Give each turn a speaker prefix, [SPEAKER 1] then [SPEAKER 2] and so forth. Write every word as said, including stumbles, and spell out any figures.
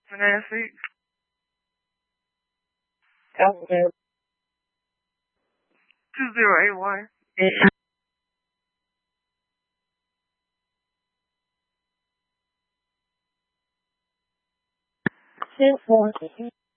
[SPEAKER 1] Nancy.
[SPEAKER 2] Okay.
[SPEAKER 1] Two zero eight one.
[SPEAKER 2] Ten four.